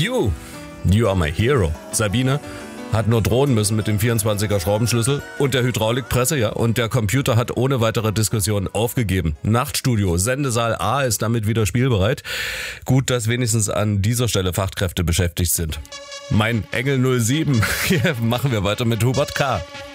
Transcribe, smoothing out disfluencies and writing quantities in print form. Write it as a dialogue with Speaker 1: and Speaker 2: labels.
Speaker 1: You are my hero. Sabine hat nur drohen müssen mit dem 24er Schraubenschlüssel und der Hydraulikpresse, ja. Und der Computer hat ohne weitere Diskussion aufgegeben. Nachtstudio, Sendesaal A ist damit wieder spielbereit. Gut, dass wenigstens an dieser Stelle Fachkräfte beschäftigt sind. Mein Engel 07. Hier machen wir weiter mit Hubert K.